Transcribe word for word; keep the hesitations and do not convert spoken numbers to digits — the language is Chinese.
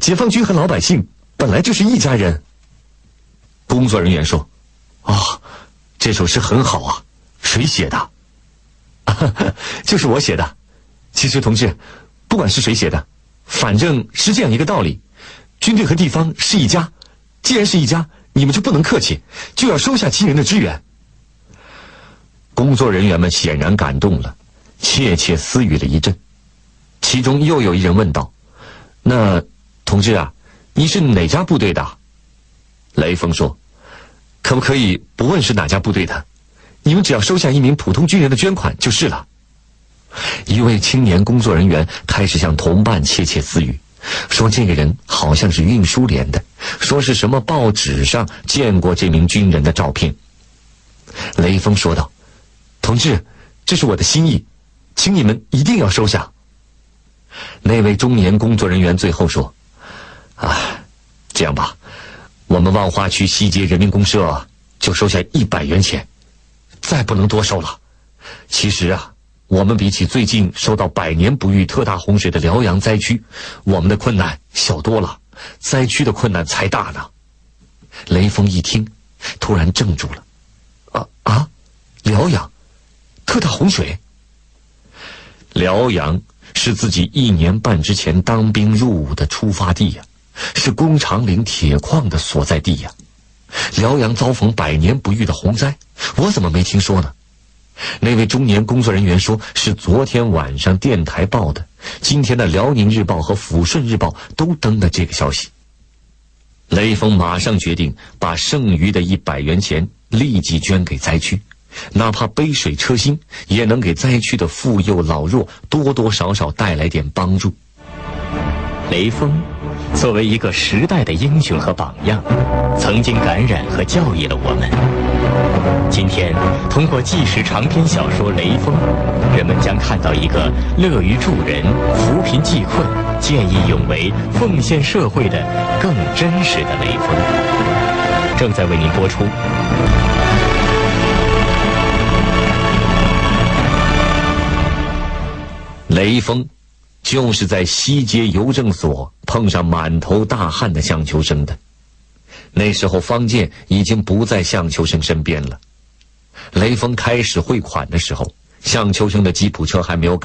解放军和老百姓本来就是一家人。工作人员说：“哦，这首诗很好啊，谁写的？”就是我写的。其实同志，不管是谁写的，反正是这样一个道理，军队和地方是一家，既然是一家，你们就不能客气，就要收下亲人的支援。工作人员们显然感动了，窃窃私语了一阵。其中又有一人问道：“那同志啊，你是哪家部队的？”雷锋说：“可不可以不问是哪家部队的，你们只要收下一名普通军人的捐款就是了。”一位青年工作人员开始向同伴窃窃私语，说这个人好像是运输连的，说是什么报纸上见过这名军人的照片。雷锋说道：“同志，这是我的心意，请你们一定要收下。”那位中年工作人员最后说：“啊，这样吧，我们万花区西街人民公社就收下一百元钱，再不能多收了。其实啊，我们比起最近受到百年不遇特大洪水的辽阳灾区，我们的困难小多了，灾区的困难才大呢。”雷锋一听，突然怔住了。啊啊，辽阳，特大洪水。辽阳是自己一年半之前当兵入伍的出发地呀、啊，是工厂岭铁矿的所在地呀、啊。辽阳遭逢百年不遇的洪灾，我怎么没听说呢？那位中年工作人员说是昨天晚上电台报的，今天的辽宁日报和抚顺日报都登了这个消息。雷锋马上决定把剩余的一百元钱立即捐给灾区，哪怕杯水车薪，也能给灾区的妇幼老弱多多少少带来点帮助。 雷锋作为一个时代的英雄和榜样，曾经感染和教育了我们。今天通过纪实长篇小说《雷锋》，人们将看到一个乐于助人、扶贫济困、见义勇为、奉献社会的更真实的雷锋。正在为您播出。 雷锋就是在西街邮政所碰上满头大汗的向秋生的。那时候方健已经不在向秋生身边了。雷锋开始汇款的时候，向秋生的吉普车还没有